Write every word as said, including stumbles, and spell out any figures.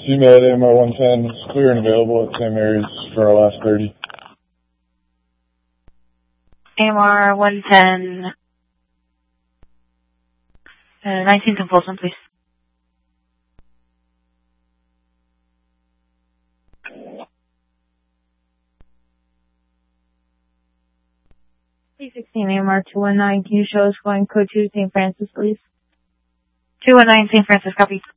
C M A D A M R one ten is clear and available at same areas for our last thirty. A M R one ten, uh, nineteenth and Folsom, please. three sixteen A M R two one nine, can you show us going code two Saint Francis, please? two one nine Saint Francis, copy.